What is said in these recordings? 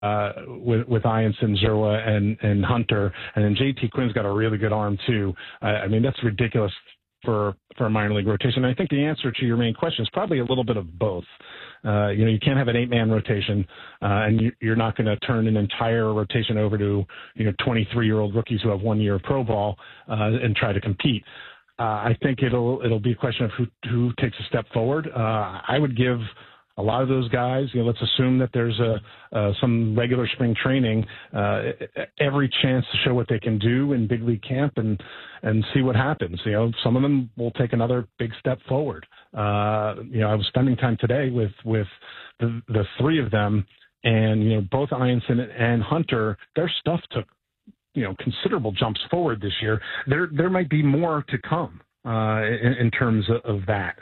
with Ianson, Zerwa, and Hunter, and then JT Quinn's got a really good arm too. I mean, that's ridiculous for a minor league rotation. And I think the answer to your main question is probably a little bit of both. You can't have an 8-man rotation, and you're not going to turn an entire rotation over to 23-year-old rookies who have 1 year of pro ball and try to compete. I think it'll be a question of who takes a step forward. I would give a lot of those guys, let's assume that there's some regular spring training, every chance to show what they can do in big league camp and see what happens. Some of them will take another big step forward. I was spending time today with the three of them, and both Ianson and Hunter, their stuff took considerable jumps forward this year. There might be more to come in terms of that.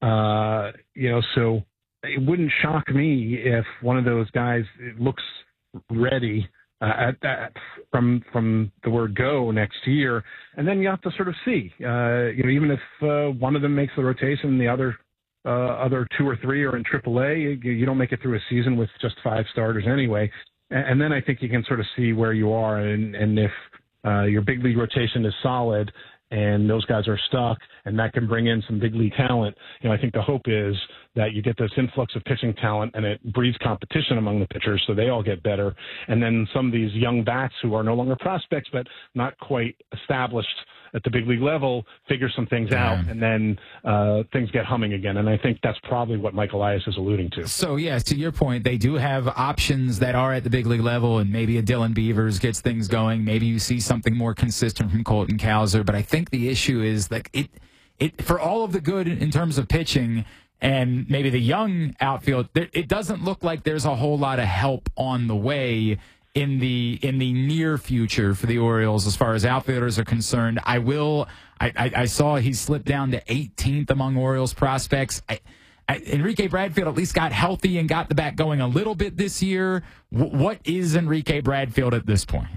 So it wouldn't shock me if one of those guys looks ready at that from the word go next year, and then you have to sort of see. Even if one of them makes the rotation, the other 2 or 3 are in AAA, you don't make it through a season with just 5 starters anyway. And then I think you can sort of see where you are, and if your big league rotation is solid and those guys are stuck, and that can bring in some big league talent. I think the hope is that you get this influx of pitching talent, and it breeds competition among the pitchers, so they all get better. And then some of these young bats who are no longer prospects, but not quite established at the big league level, figure some things out, and then things get humming again. And I think that's probably what Mike Elias is alluding to. So, yes, to your point, they do have options that are at the big league level, and maybe a Dylan Beavers gets things going. Maybe you see something more consistent from Colton Cowser. But I think the issue is that it for all of the good in terms of pitching and maybe the young outfield, it doesn't look like there's a whole lot of help on the way in the near future for the Orioles as far as outfielders are concerned. I saw he slipped down to 18th among Orioles prospects. Enrique Bradfield at least got healthy and got the bat going a little bit this year. What is Enrique Bradfield at this point?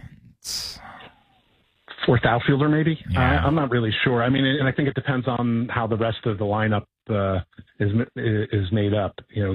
4th outfielder, maybe? Yeah. I'm not really sure. I mean, and I think it depends on how the rest of the lineup is made up.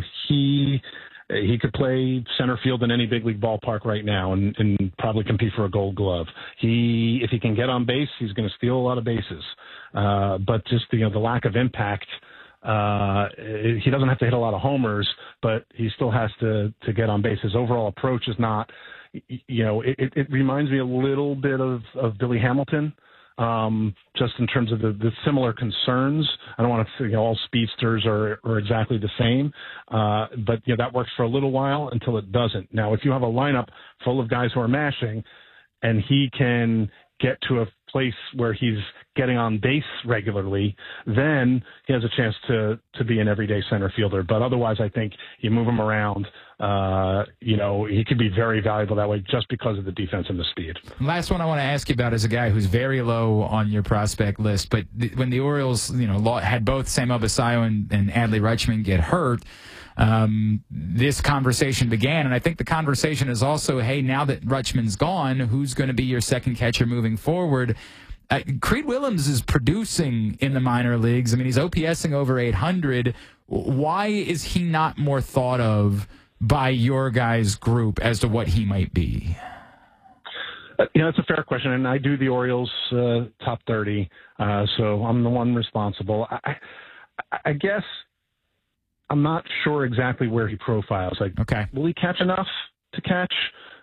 He could play center field in any big league ballpark right now and probably compete for a Gold Glove. If he can get on base, he's going to steal a lot of bases. But just the lack of impact, he doesn't have to hit a lot of homers, but he still has to get on base. His overall approach is not, it reminds me a little bit of Billy Hamilton. Just in terms of the similar concerns. I don't want to say all speedsters are exactly the same, but that works for a little while until it doesn't. Now, if you have a lineup full of guys who are mashing, and he can get to a place where he's getting on base regularly, then he has a chance to be an everyday center fielder. But otherwise, I think you move him around. He could be very valuable that way just because of the defense and the speed. Last one I want to ask you about is a guy who's very low on your prospect list. But when the Orioles, had both Samuel Basallo and Adley Rutschman get hurt, this conversation began, and I think the conversation is also, hey, now that Rutschman's gone, who's going to be your second catcher moving forward? Creed Willems is producing in the minor leagues. I mean, he's OPSing over 800. Why is he not more thought of by your guys' group as to what he might be? It's a fair question, and I do the Orioles top 30, so I'm the one responsible. I guess I'm not sure exactly where he profiles. Okay. Will he catch enough to catch?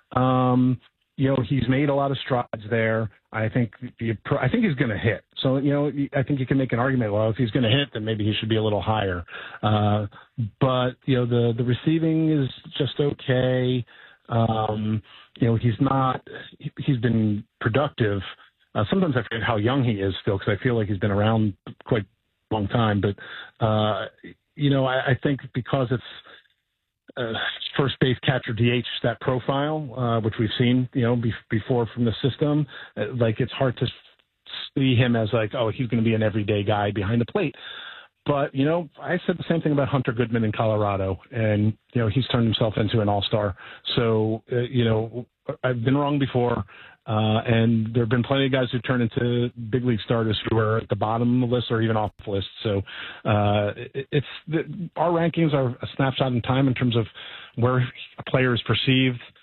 He's made a lot of strides there. I think he's going to hit. So, I think you can make an argument, well, if he's going to hit, then maybe he should be a little higher. But the receiving is just okay. He's been productive. Sometimes I forget how young he is still because I feel like he's been around quite a long time. But, I think because it's first base catcher DH, that profile, which we've seen, before from the system, it's hard to see him as he's going to be an everyday guy behind the plate. But, I said the same thing about Hunter Goodman in Colorado, and, he's turned himself into an all-star. So, I've been wrong before. And there have been plenty of guys who turn into big league starters who are at the bottom of the list or even off the list. So our rankings are a snapshot in time in terms of where a player is perceived.